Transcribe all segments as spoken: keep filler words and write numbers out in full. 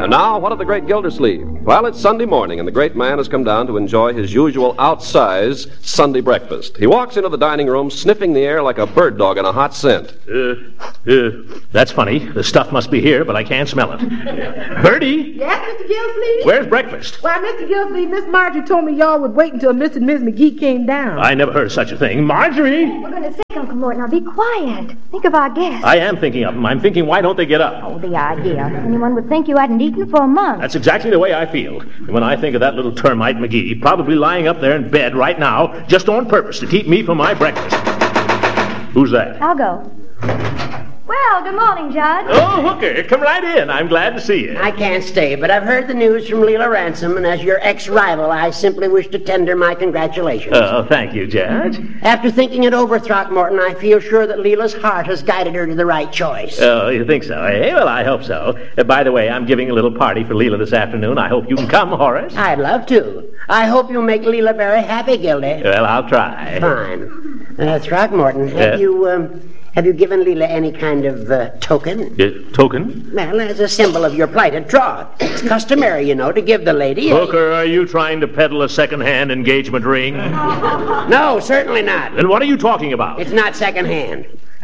And now, what of the great Gildersleeve? Well, it's Sunday morning, and the great man has come down to enjoy his usual outsized Sunday breakfast. He walks into the dining room, sniffing the air like a bird dog in a hot scent. Uh, uh, that's funny. The stuff must be here, but I can't smell it. Bertie? Yes, Mister Gildersleeve? Where's breakfast? Why, Mister Gildersleeve, Miss Marjorie told me y'all would wait until Mister and Miss McGee came down. I never heard of such a thing. Marjorie! For goodness sake, Uncle Morton, now be quiet. Think of our guests. I am thinking of them. I'm thinking, why don't they get up? Oh, the idea. Anyone would think you hadn't eaten for a month. That's exactly the way I feel. And when I think of that little termite McGee, probably lying up there in bed right now, just on purpose to keep me from my breakfast. Who's that? I'll go. Well, good morning, Judge. Oh, Hooker, come right in. I'm glad to see you. I can't stay, but I've heard the news from Leela Ransom, and as your ex-rival, I simply wish to tender my congratulations. Oh, thank you, Judge. After thinking it over, Throckmorton, I feel sure that Leela's heart has guided her to the right choice. Oh, you think so, eh? Well, I hope so. Uh, by the way, I'm giving a little party for Leela this afternoon. I hope you can come, Horace. I'd love to. I hope you'll make Leela very happy, Gildy. Well, I'll try. Fine. Uh, Throckmorton, have Uh, you, um... Have you given Leela any kind of uh, token? Uh, token? Well, as a symbol of your plighted troth. It's customary, you know, to give the lady a... Hooker, are you trying to peddle a second-hand engagement ring? No, certainly not. Then what are you talking about? It's not second-hand.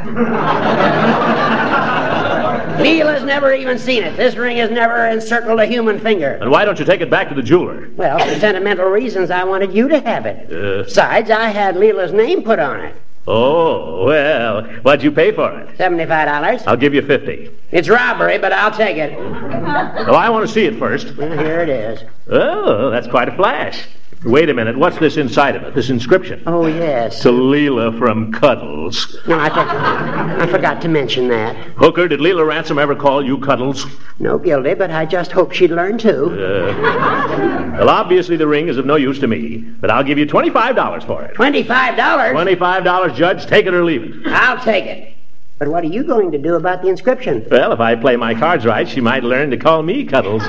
Leela's never even seen it. This ring has never encircled a human finger. And why don't you take it back to the jeweler? Well, for sentimental reasons, I wanted you to have it. Uh, Besides, I had Leela's name put on it. Oh, well, what'd you pay for it? seventy-five dollars. I'll give you fifty. It's robbery, but I'll take it. Well, I want to see it first. Well, here it is. Oh, that's quite a flash. Wait a minute, what's this inside of it, this inscription? Oh, yes. To Leela from Cuddles. No, I, th- I forgot to mention that. Hooker, did Leela Ransom ever call you Cuddles? No, Gildy, but I just hope she'd learn to. Uh, well, obviously the ring is of no use to me, but I'll give you twenty-five dollars for it. twenty-five dollars? twenty-five dollars, Judge. Take it or leave it. I'll take it. But what are you going to do about the inscription? Well, if I play my cards right, she might learn to call me Cuddles.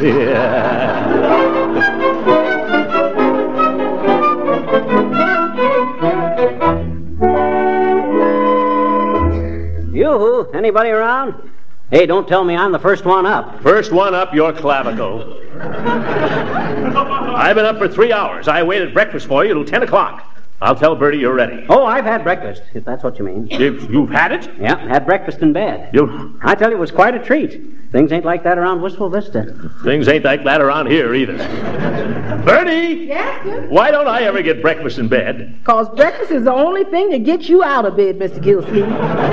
Yoo-hoo, anybody around? Hey, don't tell me I'm the first one up. First one up, your clavicle. I've been up for three hours. I waited breakfast for you till ten o'clock. I'll tell Bertie you're ready. Oh, I've had breakfast, if that's what you mean. You've, you've had it? Yeah, had breakfast in bed. You... I tell you, it was quite a treat. Things ain't like that around Wistful Vista. Things ain't like that around here either. Bertie! Yes, sir? Why don't I ever get breakfast in bed? Because breakfast is the only thing that gets you out of bed, Mister Gildersleeve.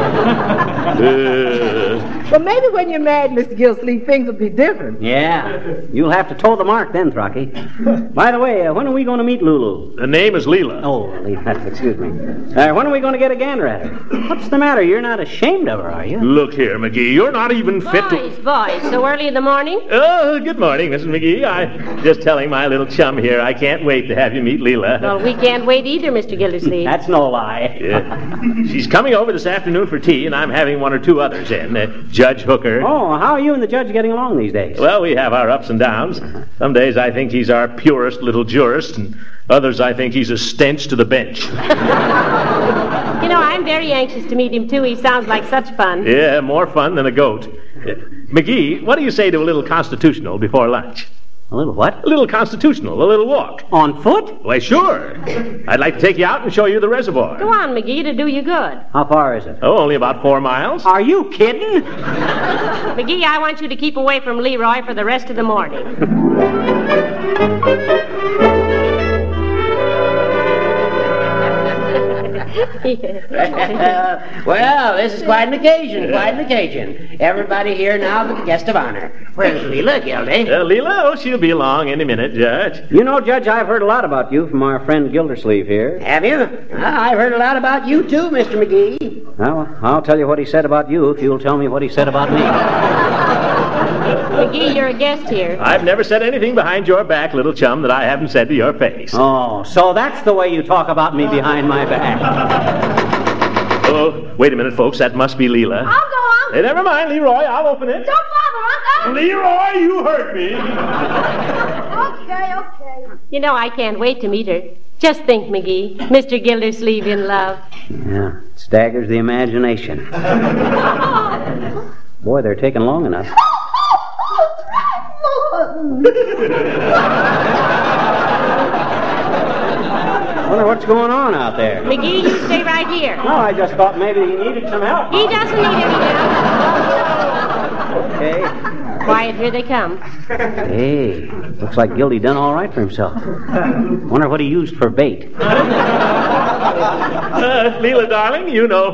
Uh, Well, maybe when you're married, Mister Gildersleeve, things will be different. Yeah, you'll have to toe the mark then, Throcky. By the way, uh, when are we going to meet Lulu? the name is Leela. Oh, Leela, excuse me. Uh, when are we going to get a gander at her? What's the matter? You're not ashamed of her, are you? Look here, McGee. You're not even fit to... Boys, boys, so early in the morning? Oh, good morning, Missus McGee. I'm just telling my little chum here I can't wait to have you meet Leela. Well, we can't wait either, Mister Gildersleeve. That's no lie. Yeah. She's coming over this afternoon for tea, and I'm having one or two others in. Uh, Judge Hooker. Oh, how are you and the judge getting along these days? Well, we have our ups and downs. Some days I think he's our purest little jurist, and others I think he's a stench to the bench. You know, I'm very anxious to meet him, too. He sounds like such fun. Yeah, more fun than a goat. Uh, McGee, what do you say to a little constitutional before lunch? A little what? A little constitutional, a little walk. On foot? Why, sure. I'd like to take you out and show you the reservoir. Go on, McGee, to do you good. How far is it? Oh, only about four miles. Are you kidding? McGee, I want you to keep away from Leroy for the rest of the morning. uh, well, this is quite an occasion, quite an occasion. Everybody here now but the guest of honor. Where's Leela, Gildy? Uh, Leela, oh, she'll be along any minute, Judge. You know, Judge, I've heard a lot about you from our friend Gildersleeve here. Have you? Well, I've heard a lot about you, too, Mister McGee. Well, I'll tell you what he said about you if you'll tell me what he said about me. McGee, you're a guest here. I've never said anything behind your back, little chum, that I haven't said to your face. Oh, so that's the way you talk about me behind my back. Oh, wait a minute, folks. That must be Leela. I'll go, Uncle. Hey, never mind, Leroy. I'll open it. Don't bother, Uncle. Leroy, you hurt me. Okay, okay. You know, I can't wait to meet her. Just think, McGee, Mister Gildersleeve in love. Yeah, it staggers the imagination. Boy, they're taking long enough. Wonder what's going on out there. McGee, you stay right here. No, I just thought maybe he needed some help. He doesn't need any help. Okay. Quiet, here they come. Hey, looks like Gildy done all right for himself. Wonder what he used for bait. Uh, Leela, darling, you know